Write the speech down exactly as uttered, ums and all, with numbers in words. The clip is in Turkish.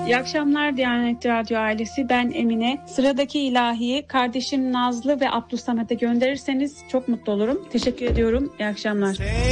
İyi akşamlar Diyanet Radyo ailesi. Ben Emine. Sıradaki ilahiyi kardeşim Nazlı ve Abdülsamet'e gönderirseniz çok mutlu olurum. Teşekkür ediyorum. İyi akşamlar.